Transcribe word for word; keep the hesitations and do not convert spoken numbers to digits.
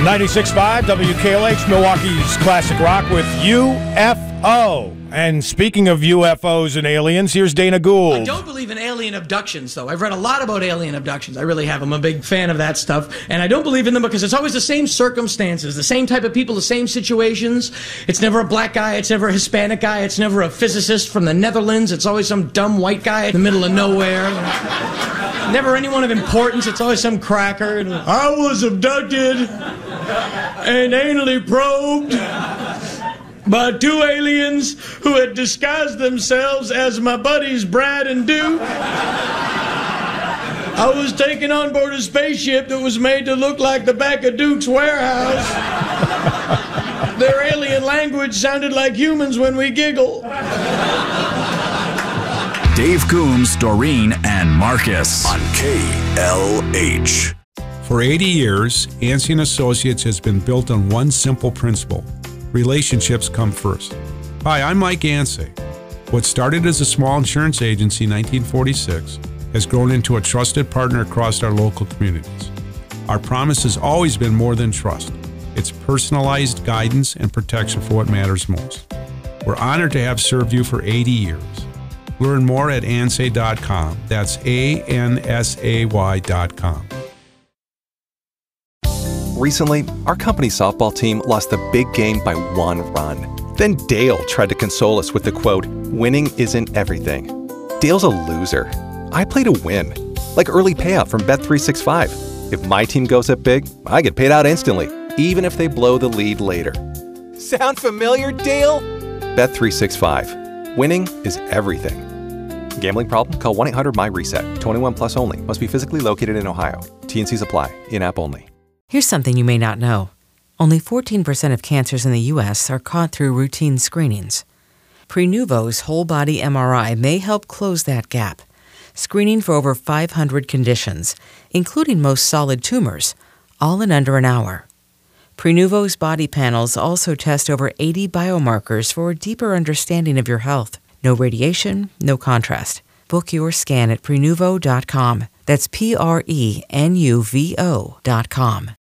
ninety-six point five W K L H, Milwaukee's Classic Rock with U F O. And speaking of U F Os and aliens, here's Dana Gould. I don't believe in alien abductions, though. I've read a lot about alien abductions. I really have. I'm a big fan of that stuff. And I don't believe in them because it's always the same circumstances, the same type of people, the same situations. It's never a black guy. It's never a Hispanic guy. It's never a physicist from the Netherlands. It's always some dumb white guy in the middle of nowhere. Never anyone of importance. It's always some cracker. I was abducted and anally probed by two aliens who had disguised themselves as my buddies Brad and Duke. I was taken on board a spaceship that was made to look like the back of Duke's warehouse. Their alien language sounded like humans when we giggle. Dave Coombs, Doreen, and Marcus on K L H. For eighty years, Ansey and Associates has been built on one simple principle: relationships come first. Hi, I'm Mike Ansey. What started as a small insurance agency in nineteen forty-six has grown into a trusted partner across our local communities. Our promise has always been more than trust. It's personalized guidance and protection for what matters most. We're honored to have served you for eighty years. Learn more at ansay dot com. That's A N S A Y dot com. Recently, our company softball team lost the big game by one run. Then Dale tried to console us with the quote, "Winning isn't everything." Dale's a loser. I play to win. Like early payout from Bet three sixty-five. If my team goes up big, I get paid out instantly, even if they blow the lead later. Sound familiar, Dale? Bet three sixty-five. Winning is everything. Gambling problem? Call one eight hundred M Y reset. twenty-one plus only. Must be physically located in Ohio. T and Cs apply. In-app only. Here's something you may not know. Only fourteen percent of cancers in the U S are caught through routine screenings. Prenuvo's whole-body M R I may help close that gap, screening for over five hundred conditions, including most solid tumors, all in under an hour. Prenuvo's body panels also test over eighty biomarkers for a deeper understanding of your health. No radiation, no contrast. Book your scan at prenuvo dot com. That's P R E N U V O dot com.